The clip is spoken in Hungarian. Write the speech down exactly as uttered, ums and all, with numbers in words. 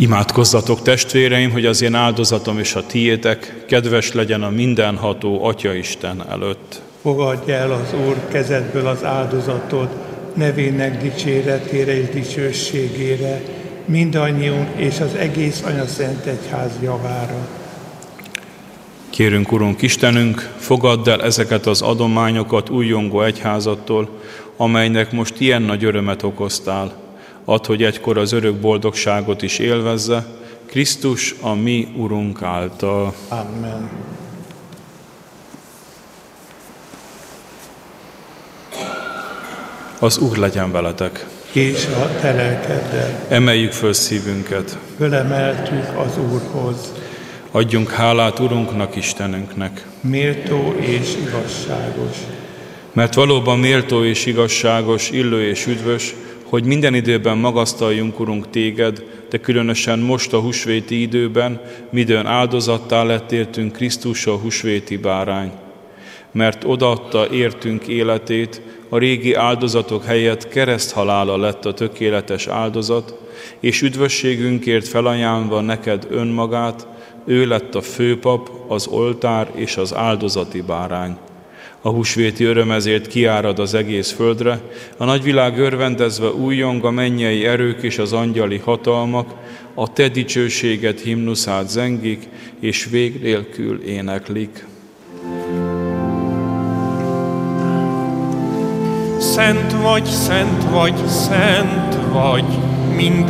Imádkozzatok, testvéreim, hogy az én áldozatom és a tiétek kedves legyen a mindenható Atyaisten előtt. Fogadj el az Úr kezedből az áldozatot, nevének dicséretére és dicsőségére, mindannyiunk és az egész Anyaszent Egyház javára. Kérünk, Urunk Istenünk, fogadd el ezeket az adományokat újjongó egyházattól, amelynek most ilyen nagy örömet okoztál. Add, hogy egykor az örök boldogságot is élvezze, Krisztus a mi Urunk által. Amen. Az Úr legyen veletek. És a te lelkeddel. Emeljük föl szívünket. Fölemeltük az Úrhoz. Adjunk hálát Urunknak, Istenünknek. Méltó és igazságos. Mert valóban méltó és igazságos, illő és üdvös, hogy minden időben magasztaljunk, Urunk, téged, de különösen most a húsvéti időben, midőn áldozattá lett értünk Krisztus a húsvéti bárány. Mert odaadta értünk életét, a régi áldozatok helyett kereszthalála lett a tökéletes áldozat, és üdvösségünkért felajánlva neked önmagát, ő lett a főpap, az oltár és az áldozati bárány. A húsvéti öröm ezért kiárad az egész földre, a nagyvilág örvendezve újjong a mennyei erők és az angyali hatalmak, a te dicsőséget himnuszát zengik, és vég nélkül éneklik. Szent vagy, szent vagy, szent vagy, minden